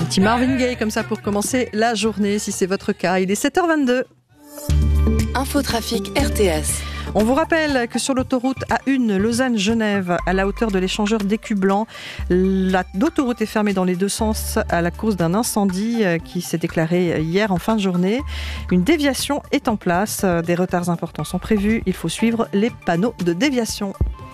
Petit Marvin Gaye comme ça pour commencer la journée, si c'est votre cas. Il est 7h22. Infotrafic RTS. On vous rappelle que sur l'autoroute A1 Lausanne-Genève, à la hauteur de l'échangeur d'Écu-Blanc, l'autoroute est fermée dans les deux sens à la cause d'un incendie qui s'est déclaré hier en fin de journée. Une déviation est en place. Des retards importants sont prévus. Il faut suivre les panneaux de déviation.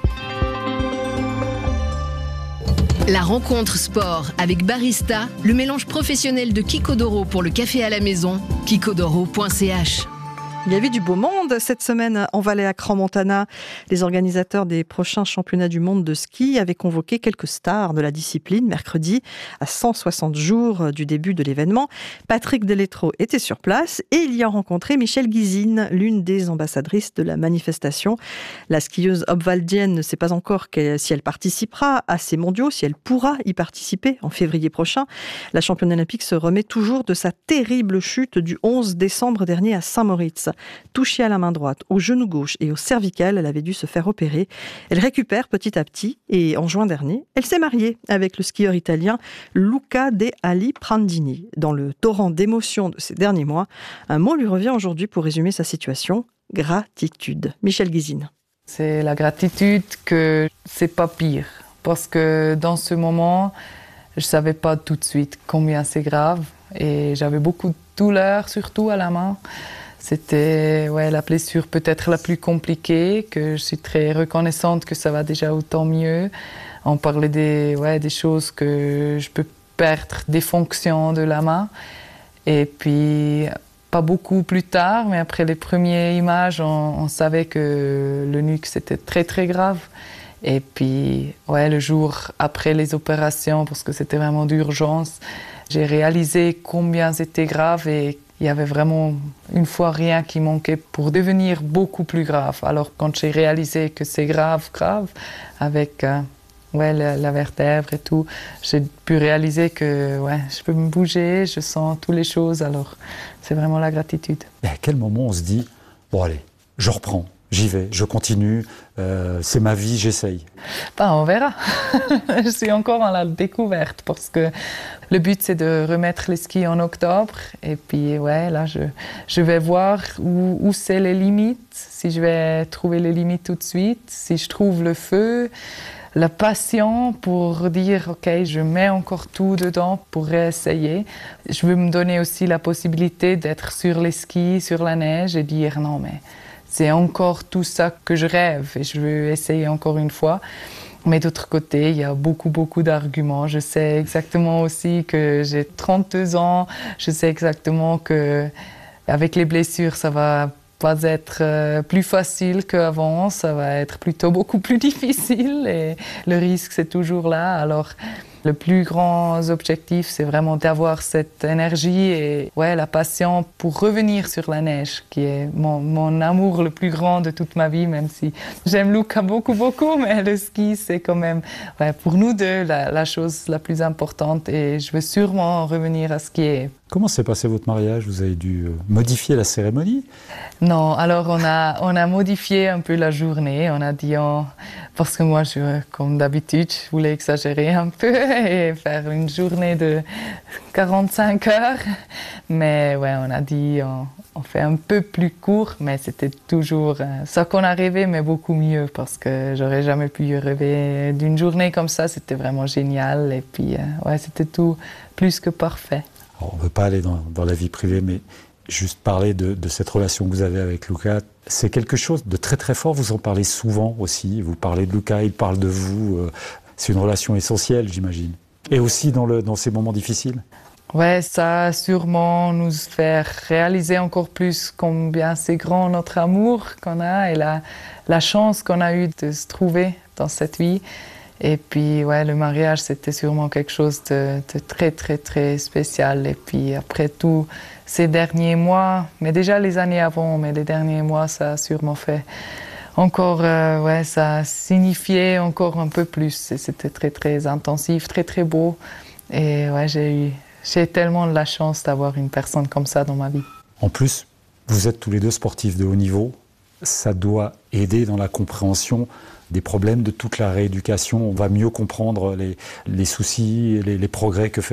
La rencontre sport avec Barista, le mélange professionnel de Kiko.Doro pour le café à la maison, kiko.doro.ch. Il y avait du beau monde cette semaine en Valais à Crans-Montana. Les organisateurs des prochains championnats du monde de ski avaient convoqué quelques stars de la discipline mercredi à 160 jours du début de l'événement. Patrick Deletro était sur place et il y a rencontré Michèle Guizine, l'une des ambassadrices de la manifestation. La skieuse obvaldienne ne sait pas encore si elle participera à ces mondiaux, si elle pourra y participer en février prochain. La championne olympique se remet toujours de sa terrible chute du 11 décembre dernier à Saint-Moritz. Touchée à la main droite, au genou gauche et au cervical, elle avait dû se faire opérer. Elle récupère petit à petit et en juin dernier, elle s'est mariée avec le skieur italien Luca De Ali Prandini. Dans le torrent d'émotions de ces derniers mois, un mot lui revient aujourd'hui pour résumer sa situation: gratitude. Michèle Guizine. C'est la gratitude que c'est pas pire. Parce que dans ce moment, je savais pas tout de suite combien c'est grave et j'avais beaucoup de douleur, surtout à la main. C'était la blessure peut-être la plus compliquée, que je suis très reconnaissante que ça va déjà autant mieux. On parlait des choses que je peux perdre, des fonctions de la main. Et puis, pas beaucoup plus tard, mais après les premières images, on savait que le nuque, c'était très très grave. Et puis, le jour après les opérations, parce que c'était vraiment d'urgence, j'ai réalisé combien c'était grave et il y avait vraiment une fois rien qui manquait pour devenir beaucoup plus grave. Alors quand j'ai réalisé que c'est grave, avec la vertèbre et tout, j'ai pu réaliser que je peux me bouger, je sens toutes les choses. Alors c'est vraiment la gratitude. Et à quel moment on se dit, bon allez, je reprends, j'y vais, je continue, c'est ma vie, j'essaye? On verra. Je suis encore en la découverte parce que le but, c'est de remettre les skis en octobre. Et puis, là, je vais voir où c'est les limites, si je vais trouver les limites tout de suite, si je trouve le feu, la passion pour dire, OK, je mets encore tout dedans pour réessayer. Je veux me donner aussi la possibilité d'être sur les skis, sur la neige et dire, non, mais c'est encore tout ça que je rêve et je veux essayer encore une fois. Mais d'autre côté, il y a beaucoup d'arguments. Je sais exactement aussi que j'ai 32 ans. Je sais exactement que avec les blessures, ça va pas être plus facile qu'avant. Ça va être plutôt beaucoup plus difficile et le risque, c'est toujours là. Alors, le plus grand objectif, c'est vraiment d'avoir cette énergie et la passion pour revenir sur la neige, qui est mon amour le plus grand de toute ma vie, même si j'aime Luca beaucoup, mais le ski, c'est quand même, pour nous deux, la chose la plus importante et je veux sûrement revenir à skier. Comment s'est passé votre mariage? Vous avez dû modifier la cérémonie? Non, alors on a modifié un peu la journée. On a dit, parce que moi, comme d'habitude, je voulais exagérer un peu et faire une journée de 45 heures. Mais on a dit, on fait un peu plus court, mais c'était toujours ça qu'on a rêvé, mais beaucoup mieux parce que j'aurais jamais pu rêver d'une journée comme ça. C'était vraiment génial et puis c'était tout plus que parfait. Alors, on ne veut pas aller dans la vie privée, mais juste parler de cette relation que vous avez avec Luca. C'est quelque chose de très très fort, vous en parlez souvent aussi. Vous parlez de Luca, il parle de vous. C'est une relation essentielle, j'imagine. Et aussi dans ces moments difficiles. Ça a sûrement nous faire réaliser encore plus combien c'est grand notre amour qu'on a et la chance qu'on a eue de se trouver dans cette vie. Et puis, le mariage, c'était sûrement quelque chose de très, très, très spécial. Et puis, après tout, ces derniers mois, mais déjà les années avant, mais les derniers mois, ça a sûrement fait encore, ça a signifié encore un peu plus. Et c'était très, très intensif, très, très beau. Et j'ai tellement de la chance d'avoir une personne comme ça dans ma vie. En plus, vous êtes tous les deux sportifs de haut niveau. Ça doit aider dans la compréhension des problèmes de toute la rééducation. On va mieux comprendre les soucis et les progrès que fait l'autre.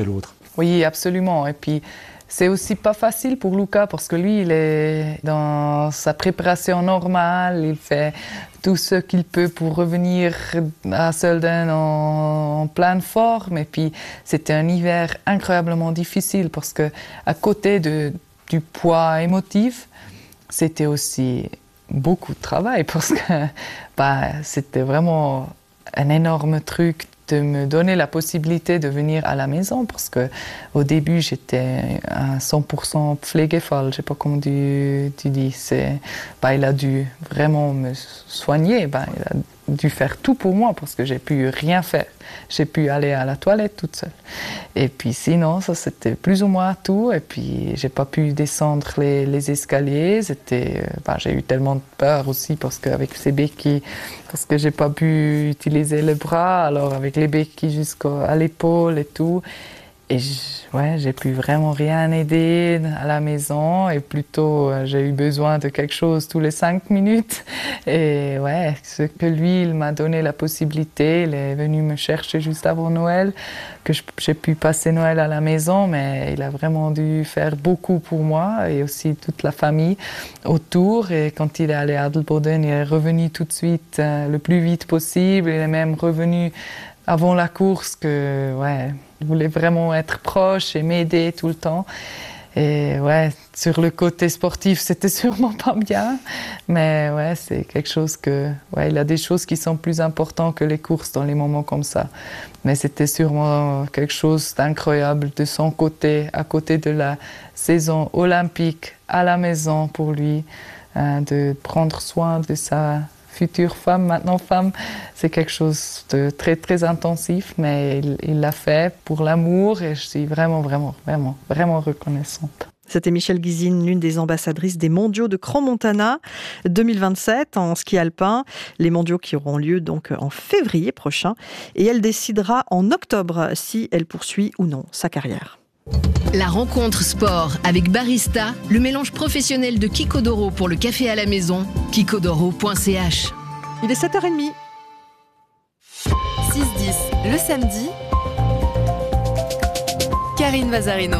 Oui, absolument. Et puis, c'est aussi pas facile pour Luca parce que lui, il est dans sa préparation normale. Il fait tout ce qu'il peut pour revenir à Sölden en pleine forme. Et puis, c'était un hiver incroyablement difficile parce que à côté du poids émotif, c'était aussi beaucoup de travail parce que c'était vraiment un énorme truc de me donner la possibilité de venir à la maison parce que au début j'étais à 100% Pflegefall, je sais pas comment tu dis, il a dû vraiment me soigner, il a dû faire tout pour moi parce que j'ai pu rien faire, j'ai pu aller à la toilette toute seule et puis sinon ça c'était plus ou moins tout et puis j'ai pas pu descendre les escaliers, j'ai eu tellement de peur aussi parce qu'avec ces béquilles, parce que j'ai pas pu utiliser les bras, alors avec les béquilles jusqu'à l'épaule et tout. Et j'ai pu vraiment rien aider à la maison et plutôt j'ai eu besoin de quelque chose tous les 5 minutes. Et ce que lui, il m'a donné la possibilité, il est venu me chercher juste avant Noël, que j'ai pu passer Noël à la maison, mais il a vraiment dû faire beaucoup pour moi et aussi toute la famille autour. Et quand il est allé à Adelboden, il est revenu tout de suite le plus vite possible. Il est même revenu avant la course il voulait vraiment être proche et m'aider tout le temps. Et sur le côté sportif, c'était sûrement pas bien. Mais c'est quelque chose il a des choses qui sont plus importantes que les courses dans les moments comme ça. Mais c'était sûrement quelque chose d'incroyable de son côté, à côté de la saison olympique, à la maison pour lui, de prendre soin de sa future femme, maintenant femme, c'est quelque chose de très très intensif, mais il l'a fait pour l'amour et je suis vraiment, vraiment, vraiment, vraiment reconnaissante. C'était Michèle Guizine, l'une des ambassadrices des mondiaux de Crans-Montana 2027 en ski alpin. Les mondiaux qui auront lieu donc en février prochain. Et elle décidera en octobre si elle poursuit ou non sa carrière. La rencontre sport avec Barista, le mélange professionnel de Kiko pour le café à la maison, kikodoro.ch. Il est 7h30. 6-10 le samedi. Karine Vazarino.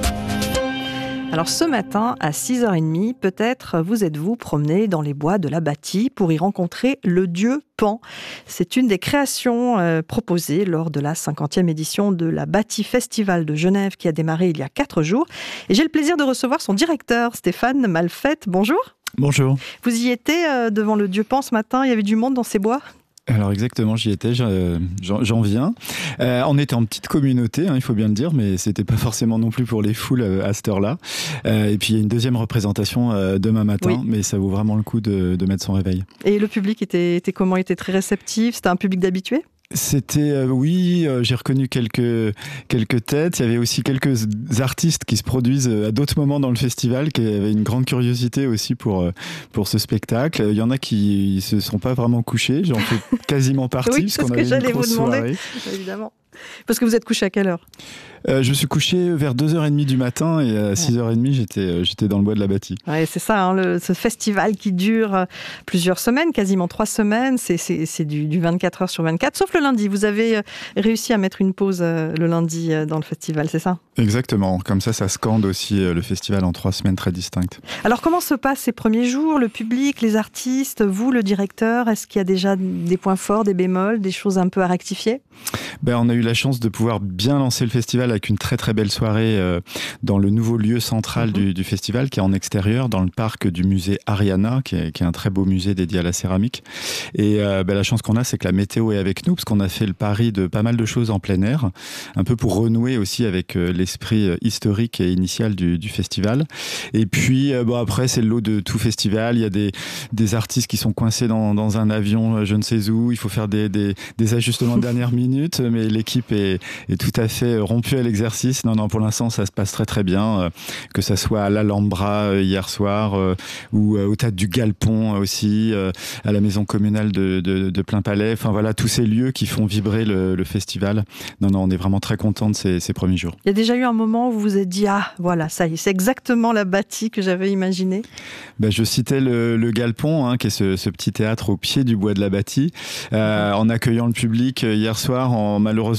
Alors ce matin, à 6h30, peut-être vous êtes-vous promené dans les bois de la Bâtie pour y rencontrer le dieu Pan. C'est une des créations proposées lors de la 50e édition de la Bâtie Festival de Genève qui a démarré il y a 4 jours. Et j'ai le plaisir de recevoir son directeur, Stéphane Malfette. Bonjour. Bonjour. Vous y étiez devant le dieu Pan ce matin, il y avait du monde dans ces bois ? Alors exactement, j'y étais, j'en viens. On était en petite communauté, il faut bien le dire, mais c'était pas forcément non plus pour les foules à cette heure-là. Et puis il y a une deuxième représentation demain matin, oui. Mais ça vaut vraiment le coup de mettre son réveil. Et le public était comment ? Il était très réceptif ? C'était un public d'habitués ? C'était, j'ai reconnu quelques têtes. Il y avait aussi quelques artistes qui se produisent à d'autres moments dans le festival, qui avaient une grande curiosité aussi pour ce spectacle. Il y en a qui se sont pas vraiment couchés. J'en fais quasiment partie. Oui, c'est ce que j'allais vous demander, évidemment. Parce que vous êtes couché à quelle heure ? Je me suis couché vers 2h30 du matin et à 6h30, j'étais dans le bois de la Bâtie. Ouais, c'est ça, ce festival qui dure plusieurs semaines, quasiment 3 semaines. C'est du 24 heures sur 24, sauf le lundi. Vous avez réussi à mettre une pause le lundi dans le festival, c'est ça ? Exactement. Comme ça scande aussi le festival en 3 semaines très distinctes. Alors, comment se passent ces premiers jours ? Le public, les artistes, vous, le directeur, est-ce qu'il y a déjà des points forts, des bémols, des choses un peu à rectifier ? On a eu la chance de pouvoir bien lancer le festival avec une très très belle soirée dans le nouveau lieu central du festival qui est en extérieur dans le parc du musée Ariana qui est un très beau musée dédié à la céramique. Et la chance qu'on a, c'est que la météo est avec nous parce qu'on a fait le pari de pas mal de choses en plein air, un peu pour renouer aussi avec l'esprit historique et initial du festival. Et puis après c'est le lot de tout festival, il y a des artistes qui sont coincés dans un avion je ne sais où, il faut faire des ajustements de dernière minute, mais l'équipe est tout à fait rompue à l'exercice. Non, pour l'instant, ça se passe très très bien, que ça soit à l'Alhambra hier soir ou au Théâtre du Galpon aussi, à la maison communale de Plainpalais. Enfin voilà, tous ces lieux qui font vibrer le festival. Non, on est vraiment très contents de ces premiers jours. Il y a déjà eu un moment où vous vous êtes dit, voilà, ça y est, c'est exactement la Bâtie que j'avais imaginée. Je citais le Galpon, qui est ce petit théâtre au pied du bois de la Bâtie, en accueillant le public hier soir, malheureusement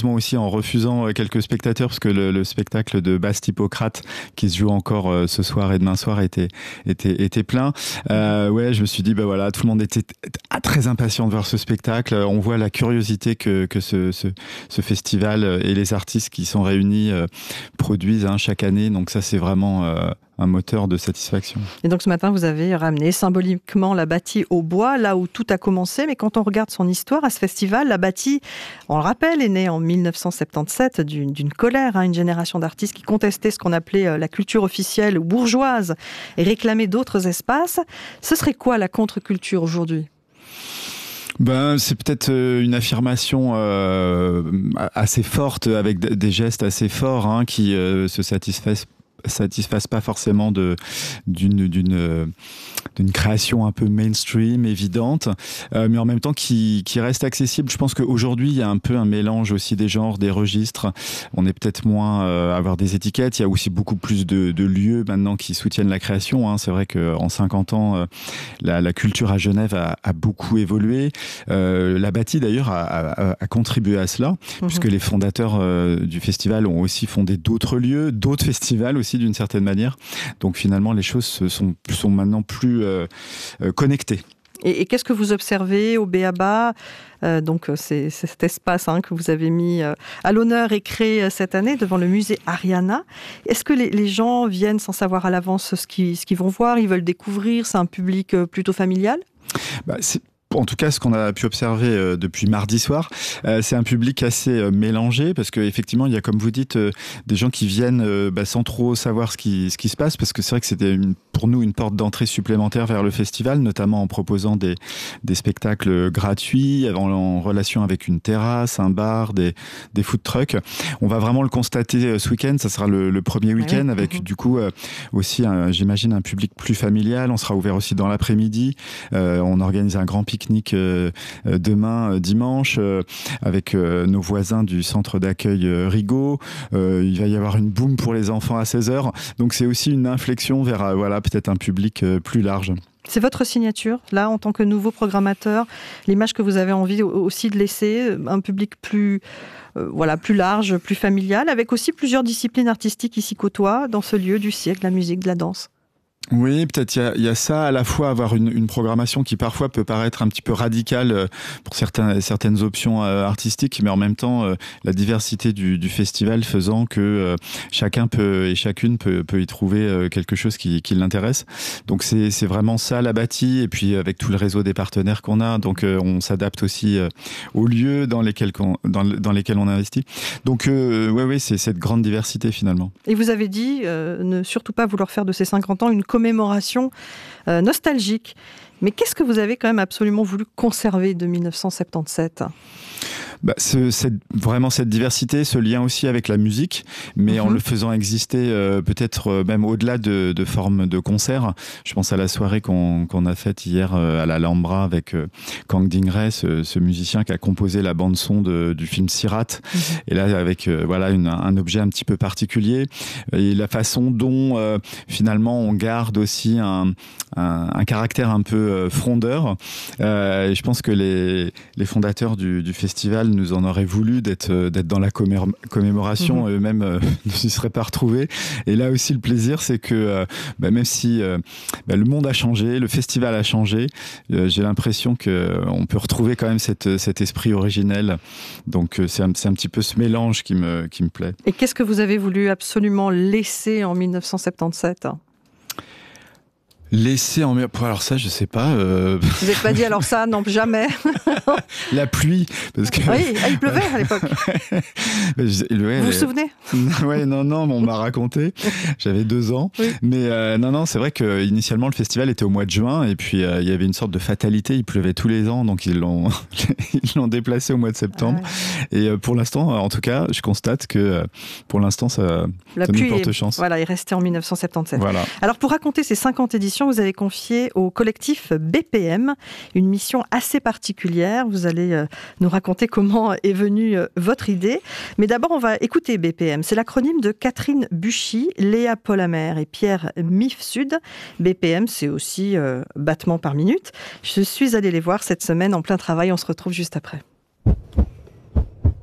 malheureusement aussi en refusant quelques spectateurs, parce que le spectacle de Bast Hippocrate, qui se joue encore ce soir et demain soir, était plein. Ouais, je me suis dit, voilà, tout le monde était très impatient de voir ce spectacle. On voit la curiosité que ce festival et les artistes qui sont réunis produisent chaque année. Donc ça, c'est vraiment un moteur de satisfaction. Et donc ce matin, vous avez ramené symboliquement la Bâtie au bois, là où tout a commencé. Mais quand on regarde son histoire à ce festival, la Bâtie, on le rappelle, est née en 1977 d'une colère, une génération d'artistes qui contestaient ce qu'on appelait la culture officielle ou bourgeoise et réclamaient d'autres espaces. Ce serait quoi la contre-culture aujourd'hui ? C'est peut-être une affirmation assez forte, avec des gestes assez forts qui se satisfassent pas forcément d'une création un peu mainstream, évidente, mais en même temps qui reste accessible. Je pense qu'aujourd'hui, il y a un peu un mélange aussi des genres, des registres. On est peut-être moins à avoir des étiquettes. Il y a aussi beaucoup plus de lieux maintenant qui soutiennent la création. C'est vrai qu'en 50 ans, la culture à Genève a beaucoup évolué. La Bâtie, d'ailleurs, a contribué à cela, puisque les fondateurs du festival ont aussi fondé d'autres lieux, d'autres festivals aussi, d'une certaine manière. Donc finalement, les choses sont maintenant plus connectées. Et qu'est-ce que vous observez au B.A.B.A. Donc c'est cet espace que vous avez mis à l'honneur et créé cette année devant le musée Ariana. Est-ce que les gens viennent sans savoir à l'avance ce qu'ils vont voir, ils veulent découvrir, c'est un public plutôt familial ? En tout cas, ce qu'on a pu observer depuis mardi soir, c'est un public assez mélangé, parce qu'effectivement, il y a, comme vous dites, des gens qui viennent sans trop savoir ce qui se passe, parce que c'est vrai que c'était pour nous une porte d'entrée supplémentaire vers le festival, notamment en proposant des spectacles gratuits, en relation avec une terrasse, un bar, des food trucks. On va vraiment le constater ce week-end, ça sera le premier week-end, avec du coup aussi, j'imagine, un public plus familial. On sera ouvert aussi dans l'après-midi. On organise un grand pique-nique demain dimanche avec nos voisins du centre d'accueil Rigaud. Il va y avoir une boum pour les enfants à 16h. Donc c'est aussi une inflexion vers peut-être un public plus large. C'est votre signature, là, en tant que nouveau programmateur, l'image que vous avez envie aussi de laisser, un public plus large, plus familial, avec aussi plusieurs disciplines artistiques qui s'y côtoient dans ce lieu du cirque, de la musique, de la danse. Oui, peut-être il y a ça, à la fois avoir une programmation qui parfois peut paraître un petit peu radicale pour certaines options artistiques, mais en même temps la diversité du festival faisant que chacun peut et chacune peut y trouver quelque chose qui l'intéresse. Donc c'est vraiment ça la Bâtie, et puis avec tout le réseau des partenaires qu'on a, donc on s'adapte aussi aux lieux dans lesquels on investit. Donc ouais, c'est cette grande diversité finalement. Et vous avez dit ne surtout pas vouloir faire de ces 50 ans une commémoration nostalgique. Mais qu'est-ce que vous avez quand même absolument voulu conserver de 1977 ? Vraiment cette diversité, ce lien aussi avec la musique, mais en le faisant exister peut-être même au-delà de formes de concert. Je pense à la soirée qu'on a faite hier à l'Alhambra avec Kang Ding-Ray, ce musicien qui a composé la bande-son du film Sirat. Et là, avec un objet un petit peu particulier. Et la façon dont finalement on garde aussi un caractère un peu frondeur. Et je pense que les fondateurs du festival nous en auraient voulu d'être dans la commémoration, eux-mêmes ne s'y seraient pas retrouvés. Et là aussi, le plaisir, c'est que même si le monde a changé, le festival a changé, j'ai l'impression qu'on peut retrouver quand même cet esprit originel. Donc c'est un petit peu ce mélange qui me plaît. Et qu'est-ce que vous avez voulu absolument laisser en 1977 ? Laisser en... Alors ça, je sais pas. Vous n'avez pas dit alors ça, non, jamais. La pluie. Parce que... Oui, il pleuvait à l'époque. Vous vous souvenez ? Oui, non, on m'a raconté. J'avais 2 ans. Oui. Mais non, c'est vrai qu'initialement, le festival était au mois de juin. Et puis, il y avait une sorte de fatalité. Il pleuvait tous les ans. Donc, ils l'ont déplacé au mois de septembre. Ah ouais. Et pour l'instant, en tout cas, je constate que pour l'instant, ça nous porte chance. Voilà, il est resté en 1977. Voilà. Alors, pour raconter ces 50 éditions, vous avez confié au collectif BPM une mission assez particulière. Vous allez nous raconter comment est venue votre idée. Mais d'abord, on va écouter BPM. C'est l'acronyme de Catherine Buchy, Léa Polamer et Pierre Mifsud. BPM, c'est aussi battement par minute. Je suis allée les voir cette semaine en plein travail. On se retrouve juste après.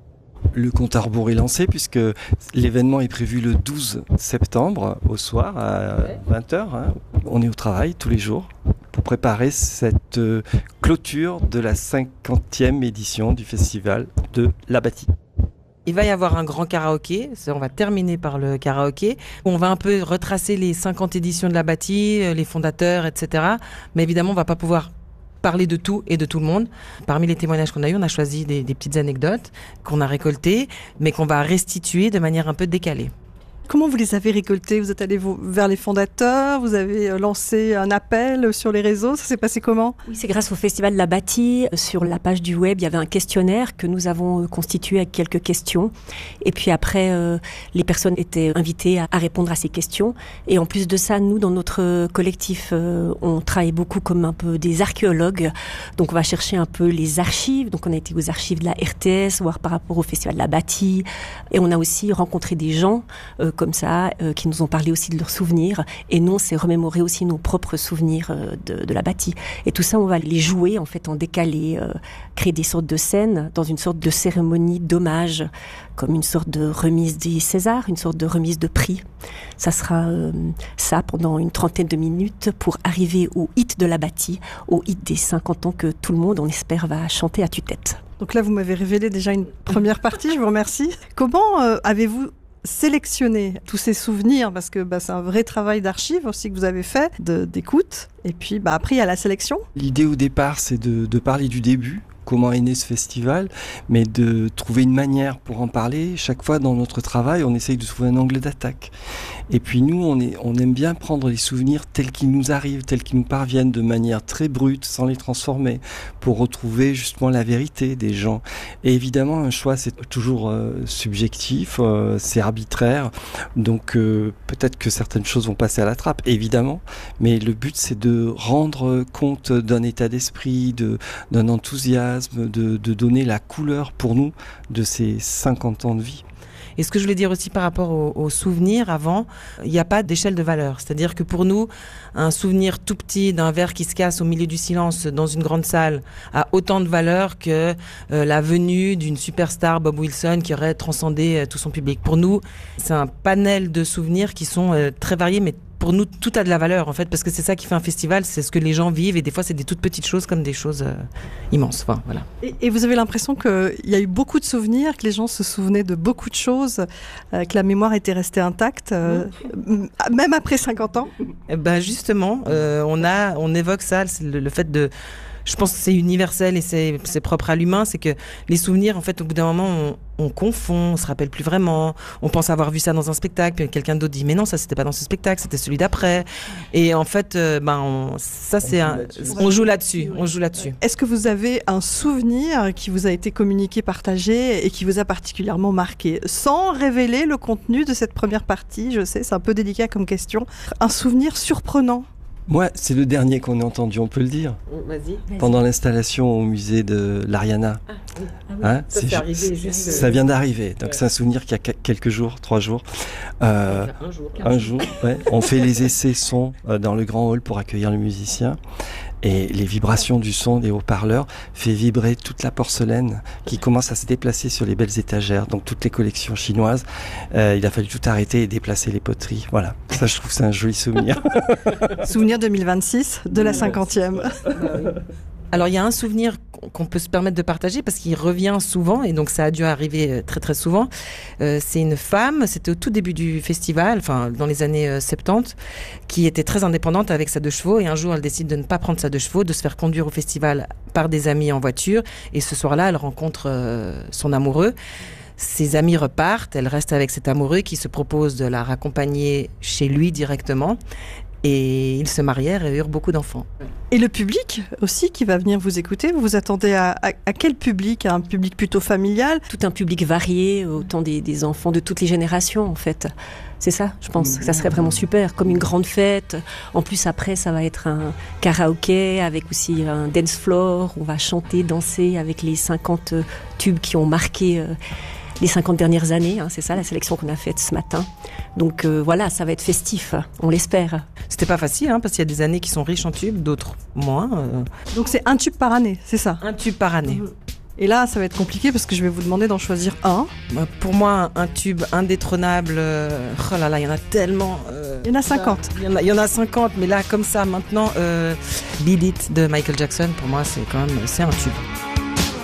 Le compte à rebours est lancé puisque l'événement est prévu le 12 septembre au soir à 20h. On est au travail tous les jours pour préparer cette clôture de la 50e édition du festival de La Bâtie. Il va y avoir un grand karaoké, on va terminer par le karaoké. On va un peu retracer les 50 éditions de La Bâtie, les fondateurs, etc. Mais évidemment, on ne va pas pouvoir parler de tout et de tout le monde. Parmi les témoignages qu'on a eu, on a choisi des petites anecdotes qu'on a récoltées, mais qu'on va restituer de manière un peu décalée. Comment vous les avez récoltés ? Vous êtes allé vers les fondateurs, vous avez lancé un appel sur les réseaux, ça s'est passé comment ? Oui, c'est grâce au Festival de la Bâtie. Sur la page du web, il y avait un questionnaire que nous avons constitué avec quelques questions. Et puis après, les personnes étaient invitées à répondre à ces questions. Et en plus de ça, nous, dans notre collectif, on travaille beaucoup comme un peu des archéologues. Donc on va chercher un peu les archives. Donc on a été aux archives de la RTS, voire par rapport au Festival de la Bâtie. Et on a aussi rencontré des gens comme ça, qui nous ont parlé aussi de leurs souvenirs. Et nous, on s'est remémoré aussi nos propres souvenirs de la Bâtie. Et tout ça, on va les jouer en fait en décalé, créer des sortes de scènes dans une sorte de cérémonie d'hommage, comme une sorte de remise des Césars, une sorte de remise de prix. Ça sera ça pendant une trentaine de minutes pour arriver au hit de la Bâtie, au hit des 50 ans que tout le monde, on espère, va chanter à tue-tête. Donc là, vous m'avez révélé déjà une première partie, je vous remercie. Comment avez-vous sélectionner tous ces souvenirs, parce que c'est un vrai travail d'archives aussi que vous avez fait, d'écoute, et puis après il y a la sélection. L'idée au départ, c'est de parler du début, comment est né ce festival, mais de trouver une manière pour en parler. Chaque fois dans notre travail, on essaye de trouver un angle d'attaque. Et puis nous, on aime bien prendre les souvenirs tels qu'ils nous arrivent, tels qu'ils nous parviennent de manière très brute, sans les transformer, pour retrouver justement la vérité des gens. Et évidemment, un choix, c'est toujours subjectif, c'est arbitraire, donc peut-être que certaines choses vont passer à la trappe, évidemment, mais le but, c'est de rendre compte d'un état d'esprit, d'un enthousiasme, de donner la couleur pour nous de ces 50 ans de vie. Et ce que je voulais dire aussi par rapport aux souvenirs avant, il n'y a pas d'échelle de valeur. C'est-à-dire que pour nous, un souvenir tout petit d'un verre qui se casse au milieu du silence dans une grande salle a autant de valeur que la venue d'une superstar, Bob Wilson, qui aurait transcendé tout son public. Pour nous, c'est un panel de souvenirs qui sont très variés, mais pour nous, tout a de la valeur, en fait, parce que c'est ça qui fait un festival, c'est ce que les gens vivent, et des fois, c'est des toutes petites choses comme des choses immenses. Enfin, voilà. Et vous avez l'impression qu'il y a eu beaucoup de souvenirs, que les gens se souvenaient de beaucoup de choses, que la mémoire était restée intacte, même après 50 ans ? Justement, on évoque ça, c'est le fait de... Je pense que c'est universel et c'est propre à l'humain, c'est que les souvenirs, en fait, au bout d'un moment, on confond, on se rappelle plus vraiment, on pense avoir vu ça dans un spectacle, puis quelqu'un d'autre dit mais non, ça c'était pas dans ce spectacle, c'était celui d'après. Et en fait, on joue là-dessus. Est-ce que vous avez un souvenir qui vous a été communiqué, partagé et qui vous a particulièrement marqué, sans révéler le contenu de cette première partie? Je sais, c'est un peu délicat comme question. Un souvenir surprenant? Moi, c'est le dernier qu'on a entendu, on peut le dire. Vas-y. Pendant l'installation au musée de l'Ariana. Ça vient d'arriver. Donc c'est un souvenir qu'il y a quelques jours, 3 jours. Un jour. Ouais. On fait les essais son dans le grand hall pour accueillir les musiciens. Et les vibrations du son des haut-parleurs fait vibrer toute la porcelaine qui commence à se déplacer sur les belles étagères. Donc toutes les collections chinoises, il a fallu tout arrêter et déplacer les poteries. Voilà, ça je trouve que c'est un joli souvenir. Souvenir 2026 de la 50e. Alors il y a un souvenir qu'on peut se permettre de partager parce qu'il revient souvent et donc ça a dû arriver très très souvent. C'est une femme, c'était au tout début du festival, enfin dans les années 70, qui était très indépendante avec sa 2 chevaux et un jour elle décide de ne pas prendre sa 2 chevaux, de se faire conduire au festival par des amis en voiture et ce soir-là elle rencontre son amoureux. Ses amis repartent, elle reste avec cet amoureux qui se propose de la raccompagner chez lui directement. Et ils se marièrent et eurent beaucoup d'enfants. Et le public aussi qui va venir vous écouter, vous vous attendez à quel public? À un public plutôt familial? Tout un public varié, autant des enfants de toutes les générations en fait. C'est ça, je pense que ça serait vraiment super, comme une grande fête. En plus après ça va être un karaoké avec aussi un dance floor, on va chanter, danser avec les 50 tubes qui ont marqué les 50 dernières années, c'est ça la sélection qu'on a faite ce matin. Donc voilà, ça va être festif, on l'espère. C'était pas facile, parce qu'il y a des années qui sont riches en tubes, d'autres moins. Donc c'est un tube par année, c'est ça? Un tube par année. Et là, ça va être compliqué parce que je vais vous demander d'en choisir un. Pour moi, un tube indétrônable, oh là là, il y en a tellement. Il y en a 50. Il y en a 50, mais là, comme ça, maintenant, Beat It de Michael Jackson, pour moi, c'est un tube.